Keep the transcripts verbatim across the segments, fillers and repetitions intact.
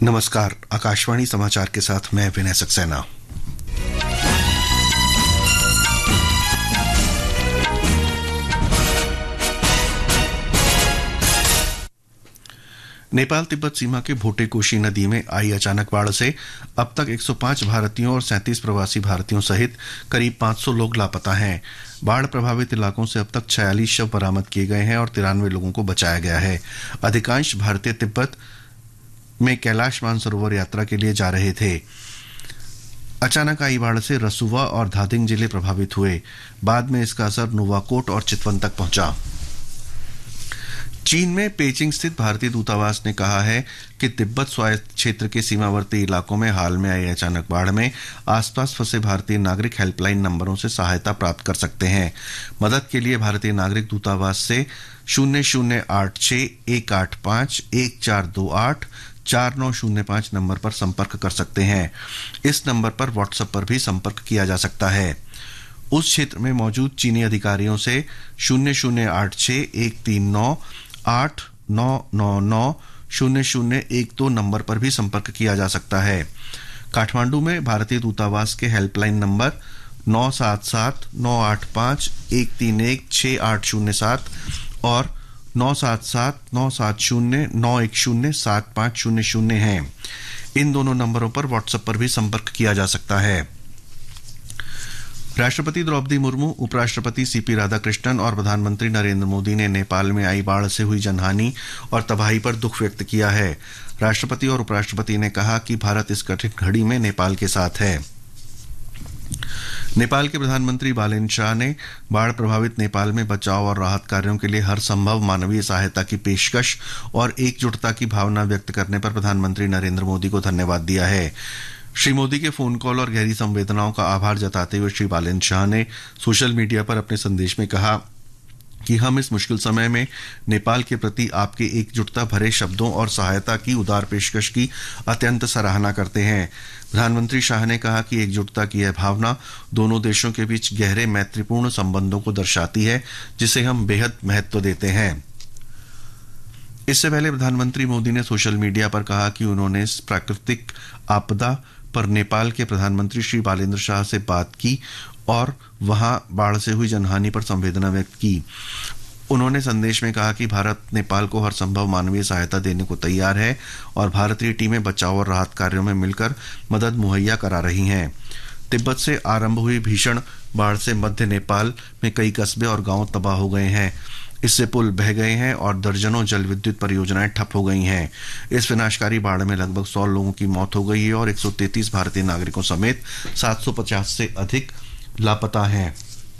नमस्कार, आकाशवाणी समाचार के साथ मैं विनय सक्सेना। नेपाल तिब्बत सीमा के भोटे कोशी नदी में आई अचानक बाढ़ से अब तक एक सौ पाँच भारतीयों और सैंतीस प्रवासी भारतीयों सहित करीब पाँच सौ लोग लापता हैं। बाढ़ प्रभावित इलाकों से अब तक छियालीस शव बरामद किए गए हैं और तिरानवे लोगों को बचाया गया है। अधिकांश भारतीय तिब्बत में कैलाश मानसरोवर यात्रा के लिए जा रहे थे। अचानक आई बाढ़ से रसुवा और धादिंग जिले प्रभावित हुए। बाद में इसका असर नोवाकोट और चितवन तक पहुंचा। चीन में पेचिंग स्थित भारतीय दूतावास ने कहा है कि तिब्बत स्वायत्त क्षेत्र के सीमावर्ती इलाकों में हाल में आई अचानक बाढ़ में आसपास फंसे भारतीय नागरिक हेल्पलाइन नंबरों से सहायता प्राप्त कर सकते हैं। मदद के लिए भारतीय नागरिक दूतावास से शून्य शून्य आठ छह एक आठ पाँच एक चार दो आठ चार नौ शून्य पाँच नंबर पर संपर्क कर सकते हैं। इस नंबर पर व्हाट्सएप पर भी संपर्क किया जा सकता है। उस क्षेत्र में मौजूद चीनी अधिकारियों से शून्य शून्य आठ छह एक तीन नौ आठ नौ नौ नौ शून्य शून्य एक दो नंबर पर भी संपर्क किया जा सकता है। काठमांडू में भारतीय दूतावास के हेल्पलाइन नंबर नौ सात सात नौ आठ पाँच एक तीन एक छः आठ शून्य सात और नौ सात सात नौ सात शून्य नौ एक शून्य सात पाँच शून्य शून्य हैं। इन दोनों नंबरों पर व्हाट्सएप पर भी संपर्क किया जा सकता है। राष्ट्रपति द्रौपदी मुर्मू, उपराष्ट्रपति सीपी राधाकृष्णन और प्रधानमंत्री नरेंद्र मोदी ने नेपाल में आई बाढ़ से हुई जनहानि और तबाही पर दुख व्यक्त किया है। राष्ट्रपति और उपराष्ट्रपति ने कहा कि भारत इस कठिन घड़ी में नेपाल के साथ है। नेपाल के प्रधानमंत्री बालेन शाह ने बाढ़ प्रभावित नेपाल में बचाव और राहत कार्यों के लिए हर संभव मानवीय सहायता की पेशकश और एकजुटता की भावना व्यक्त करने पर प्रधानमंत्री नरेंद्र मोदी को धन्यवाद दिया है। श्री मोदी के फोन कॉल और गहरी संवेदनाओं का आभार जताते हुए श्री बालेन शाह ने सोशल मीडिया पर अपने संदेश में कहा कि हम इस मुश्किल समय में नेपाल के प्रति आपके एकजुटता भरे शब्दों और सहायता की उदार पेशकश की अत्यंत सराहना करते हैं। प्रधानमंत्री शाह ने कहा कि एकजुटता की यह भावना दोनों देशों के बीच गहरे मैत्रीपूर्ण संबंधों को दर्शाती है, जिसे हम बेहद महत्व देते हैं। इससे पहले प्रधानमंत्री मोदी ने सोशल मीडिया पर कहा कि उन्होंने इस प्राकृतिक आपदा पर नेपाल के प्रधानमंत्री श्री बालेन्द्र शाह से बात की और वहां बाढ़ से हुई जनहानि पर संवेदना व्यक्त की। उन्होंने संदेश में कहा कि भारत नेपाल को हर संभव मानवीय सहायता देने को तैयार है और भारतीय टीमें बचाव और राहत कार्यों में मिलकर मदद मुहैया करा रही हैं। तिब्बत से आरंभ हुई भीषण बाढ़ से मध्य नेपाल में कई कस्बे और गांव तबाह हो गए हैं। इससे पुल बह गए हैं और दर्जनों जल विद्युत परियोजनाएं ठप हो गई हैं। इस विनाशकारी बाढ़ में लगभग सौ लोगों की मौत हो गई है और एक सौ तैंतीस भारतीय नागरिकों समेत सात सौ पचास से अधिक लापता हैं।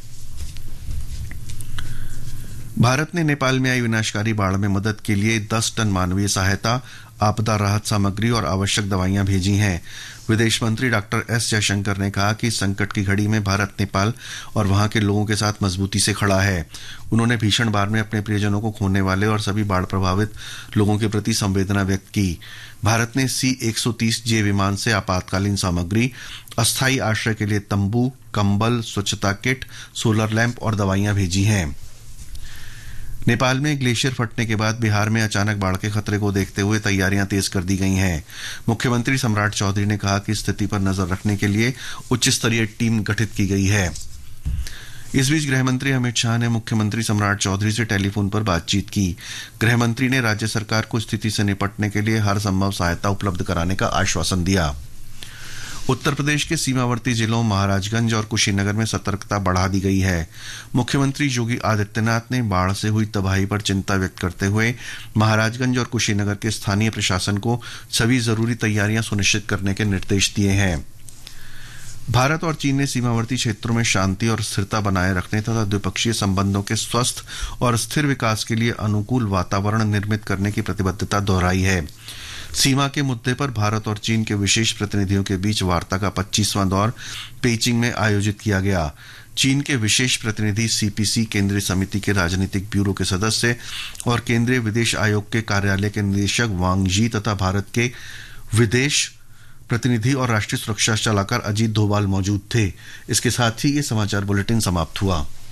भारत ने नेपाल में आई विनाशकारी बाढ़ में मदद के लिए दस टन मानवीय सहायता, आपदा राहत सामग्री और आवश्यक दवाइयां भेजी हैं। विदेश मंत्री डॉक्टर एस जयशंकर ने कहा कि संकट की घड़ी में भारत नेपाल और वहां के लोगों के साथ मजबूती से खड़ा है। उन्होंने भीषण बाढ़ में अपने प्रियजनों को खोने वाले और सभी बाढ़ प्रभावित लोगों के प्रति संवेदना व्यक्त की। भारत ने सी एक सौ तीस जे विमान से आपातकालीन सामग्री, अस्थायी आश्रय के लिए तंबू, कंबल, स्वच्छता किट, सोलर लैंप और दवाइयां भेजी हैं। नेपाल में ग्लेशियर फटने के बाद बिहार में अचानक बाढ़ के खतरे को देखते हुए तैयारियां तेज कर दी गई हैं। मुख्यमंत्री सम्राट चौधरी ने कहा कि स्थिति पर नजर रखने के लिए उच्च स्तरीय टीम गठित की गई है। इस बीच गृहमंत्री अमित शाह ने मुख्यमंत्री सम्राट चौधरी से टेलीफोन पर बातचीत की। गृहमंत्री ने राज्य सरकार को स्थिति से निपटने के लिए हर संभव सहायता उपलब्ध कराने का आश्वासन दिया। उत्तर प्रदेश के सीमावर्ती जिलों महाराजगंज और कुशीनगर में सतर्कता बढ़ा दी गई है। मुख्यमंत्री योगी आदित्यनाथ ने बाढ़ से हुई तबाही पर चिंता व्यक्त करते हुए महाराजगंज और कुशीनगर के स्थानीय प्रशासन को सभी जरूरी तैयारियां सुनिश्चित करने के निर्देश दिए हैं। भारत और चीन ने सीमावर्ती क्षेत्रों में शांति और स्थिरता बनाए रखने तथा द्विपक्षीय संबंधों के स्वस्थ और स्थिर विकास के लिए अनुकूल वातावरण निर्मित करने की प्रतिबद्धता दोहराई है। सीमा के मुद्दे पर भारत और चीन के विशेष प्रतिनिधियों के बीच वार्ता का पच्चीसवां दौर पेचिंग में आयोजित किया गया। चीन के विशेष प्रतिनिधि सीपीसी, केंद्रीय समिति के राजनीतिक ब्यूरो के सदस्य और केंद्रीय विदेश आयोग के कार्यालय के निदेशक वांग जी तथा भारत के विदेश प्रतिनिधि और राष्ट्रीय सुरक्षा सलाहकार अजीत डोभाल मौजूद थे। इसके साथ ही ये समाचार बुलेटिन समाप्त हुआ।